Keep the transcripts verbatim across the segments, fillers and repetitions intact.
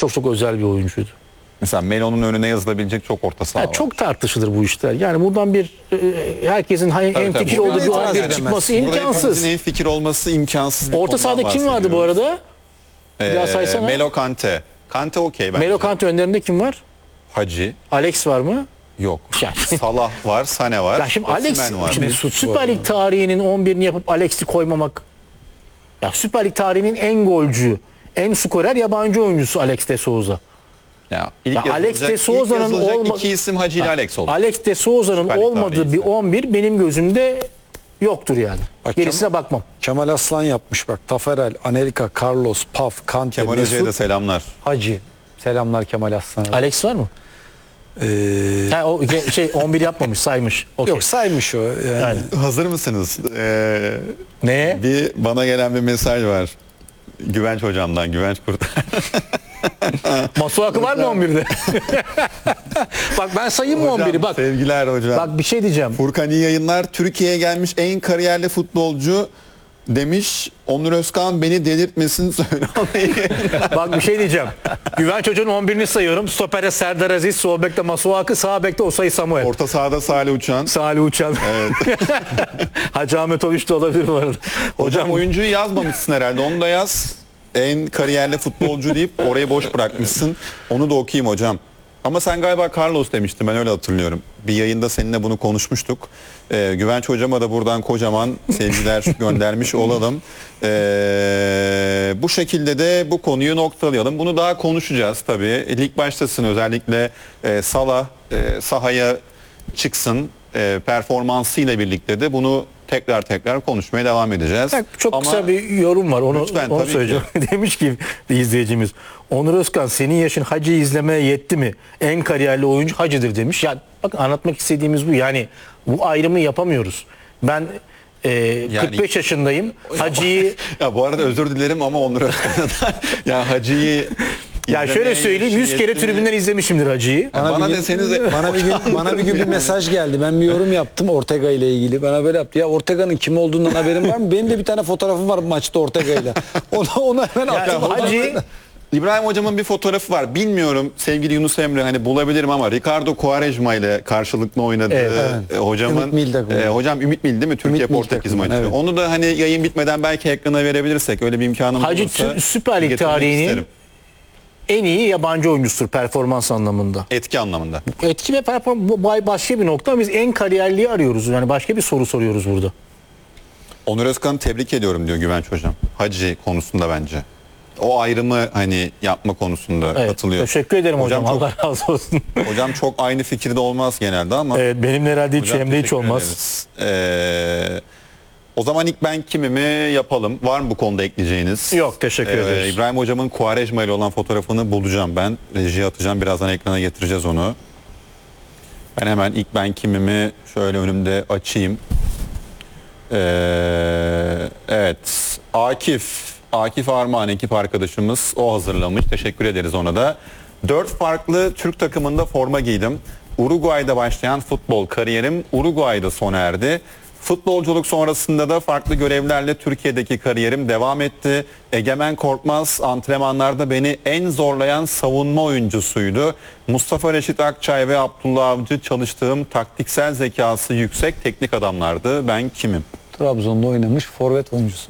çok çok özel bir oyuncuydu. Mesela Melo'nun önüne yazılabilecek çok orta saha Ya var. çok tartışılır bu işler. Yani buradan bir e, herkesin Tabii, en tabii. fikir Buradan olduğu bir itiraz on bir edemez. çıkması Burada imkansız. hepimizin en fikir olması imkansız. bir Orta konudan sahada kim vardı bu bahsediyoruz. arada? Bir daha Ee, saysana. Melo Kante. Kante okey bence. Melo Kante önlerinde kim var? Hacı Alex var mı? yok. Ya. Salah var, Sane var. Ya şimdi Alex, Osimhen var. şimdi Mesut Süper var. Lig tarihinin on birini yapıp Alex'i koymamak. Ya Süper Lig tarihinin en golcü, en skorer yabancı oyuncusu Alex de Souza. Ya, ilk Ya Alex yazılacak- de Souza'nın ilk yazılacak olma- iki isim Hacı ile Alex oldu. Alex de Souza'nın Süper Lig olmadığı tarihi bir ise. on bir benim gözümde yoktur yani. Bak, Gerisine bakmam. Kemal Aslan yapmış bak. Taferel, Anelka, Carlos, Paf, Kante, Kemal Hoca'ya da Mesut, selamlar. Hacı. Selamlar Kemal Aslan'a. Alex var mı? Ee, Ha, o şey on bir yapmamış, saymış. Okey. yok saymış o. Yani. Yani. Hazır mısınız? Ee, Neye? bir bana gelen bir mesaj var. Güvenç hocamdan, Güvenç Kurtar. Masuakı var mı on birde? Bak ben sayayım mı on biri? Bak. Sevgiler hocam. Bak bir şey diyeceğim. Furkan iyi yayınlar. Türkiye'ye gelmiş en kariyerli futbolcu demiş. Onur Özkan beni delirtmesin söyle. Bak bir şey diyeceğim. Güvenç Hoca'nın on birini sayıyorum. Stopere Serdar Aziz, sol bekte Masuakı, sağ bekte Osayi Samuel. Orta sahada Salih Uçan. Salih Uçan. Evet. Hacı Ahmet Oruç da olabilir bu arada. Hocam Hocam oyuncuyu yazmamışsın herhalde. Onu da yaz. En kariyerli futbolcu deyip orayı boş bırakmışsın. Onu da okuyayım hocam. Ama sen galiba Carlos demiştin, ben öyle hatırlıyorum. Bir yayında seninle bunu konuşmuştuk. Ee, Güvenç hocama da buradan kocaman sevgiler göndermiş olalım. Ee, bu şekilde de bu konuyu noktalayalım. Bunu daha konuşacağız tabii. Lig başlasın, özellikle e, Salah e, sahaya çıksın. E, performansıyla birlikte de bunu tekrar tekrar konuşmaya devam edeceğiz. Bak, çok Ama kısa bir yorum var. Onu, Lütfen, onu tabii söyleyeceğim. Demiş ki izleyicimiz. Onur Özkan senin yaşın Hacı'yı izlemeye yetti mi? En kariyerli oyuncu Hacı'dır demiş. Ya bakın anlatmak istediğimiz bu. Yani bu ayrımı yapamıyoruz. Ben e, kırk beş yaşındayım. Hacı'yı ya bu arada özür dilerim ama Onur Özkan'a da ya Hacı'yı ya şöyle söyleyeyim yüz kere tribünden izlemişimdir Hacı'yı. bana, bana bir gün- desenize Bana bir gün bana bir gün bir mesaj geldi. Ben bir yorum yaptım Ortega ile ilgili. Bana böyle yaptı. Ya Ortega'nın kim olduğundan haberin var mı? Benim de bir tane fotoğrafım var maçta Ortega ile. Onu onu hemen Ya, attım. Hacı İbrahim hocamın bir fotoğrafı var. Bilmiyorum sevgili Yunus Emre hani bulabilirim ama Ricardo Quaresma ile karşılıklı oynadığı Evet, e, hocamın Ümit Milde e, hocam Ümit Milde değil mi? Türkiye Ümit Milde Portekiz takımı, maçı. evet. Onu da hani yayın bitmeden belki ekrana verebilirsek öyle bir imkanımız Hacı olursa Tü- Süper Lig getirmek tarihinin isterim. en iyi yabancı oyuncusudur performans anlamında. Etki anlamında. Etki ve performans bu başka bir nokta. Biz en kariyerliyi arıyoruz. Yani başka bir soru soruyoruz burada. Onur Özkan'ı tebrik ediyorum diyor Güvenç hocam. Hacı konusunda bence. O ayrımı hani yapma konusunda Evet, katılıyor. teşekkür ederim hocam. Hocam çok- Allah razı olsun. Hocam çok aynı fikirde olmaz genelde ama. Evet, benimle herhalde hiç Hocam hem de hiç teşekkür olmaz. ederiz. Ee, o zaman ilk ben kimimi yapalım. Var mı bu konuda ekleyeceğiniz? Yok, teşekkür ederiz. İbrahim hocamın Quaresma ile olan fotoğrafını bulacağım ben. Rejiye atacağım. Birazdan ekrana getireceğiz onu. Ben hemen ilk ben kimimi şöyle önümde açayım. Ee, evet. Akif. Akif Armağan ekip arkadaşımız. O hazırlamış. Teşekkür ederiz ona da. Dört farklı Türk takımında forma giydim. Uruguay'da başlayan futbol kariyerim Uruguay'da sona erdi. Futbolculuk sonrasında da farklı görevlerle Türkiye'deki kariyerim devam etti. Egemen Korkmaz antrenmanlarda beni en zorlayan savunma oyuncusuydu. Mustafa Reşit Akçay ve Abdullah Avcı çalıştığım taktiksel zekası yüksek teknik adamlardı. Ben kimim? Trabzon'da oynamış forvet oyuncusu.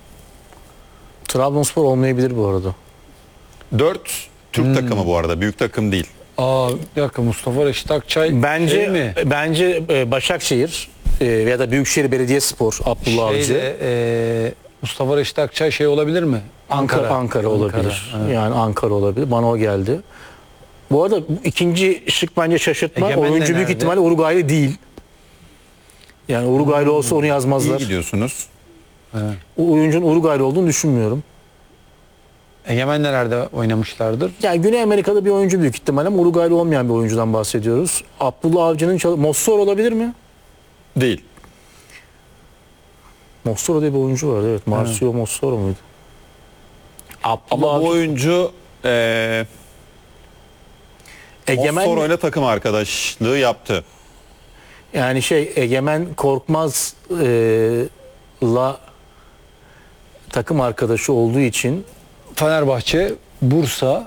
Trabzonspor olmayabilir bu arada. Dört Türk takımı bu arada. Büyük takım değil. Aa bir dakika Mustafa Reşit Akçay Bence şey mi? bence e, Başakşehir e, ya da Büyükşehir Belediyespor Abdullah Avcı. Şeyde, e, Mustafa Reşit Akçay şey olabilir mi? Ankara, Ankara olabilir. evet. Yani Ankara olabilir. Bana o geldi. Bu arada bu ikinci şık bence şaşırtma. Egemen de Oyuncu büyük nerede? ihtimalle Uruguaylı değil. Yani Uruguaylı olsa onu İyi yazmazlar. gidiyorsunuz. O oyuncunun Uruguaylı olduğunu düşünmüyorum. Egemen nerede oynamışlardır? Yani Güney Amerika'da bir oyuncu büyük ihtimalle ama Uruguaylı olmayan bir oyuncudan bahsediyoruz. Abdullah Avcı'nın çalı... Mossoro olabilir mi? Değil. Mossoro diye bir oyuncu vardı. Evet. Marcio Mossoro muydu? Abdullah Ama bu Avcı... oyuncu eee Egemen... Mossoro ile takım arkadaşlığı yaptı. Yani şey Egemen Korkmaz'la takım arkadaşı olduğu için Fenerbahçe, Bursa,